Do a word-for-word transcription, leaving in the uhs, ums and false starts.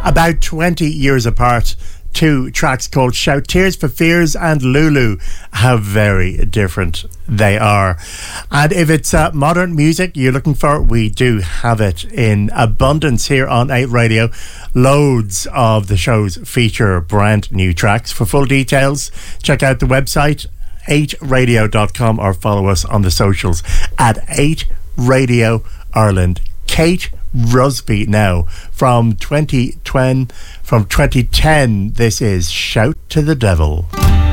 about twenty years apart. Two tracks called Shout, Tears for Fears and Lulu. How very different they are. And if it's uh, modern music you're looking for, we do have it in abundance here on eight Radio. Loads of the shows feature brand new tracks. For full details, check out the website eight radio dot com or follow us on the socials at eight Radio Ireland. Kate Rusby now from twenty ten. From twenty ten, this is Shout to the Devil.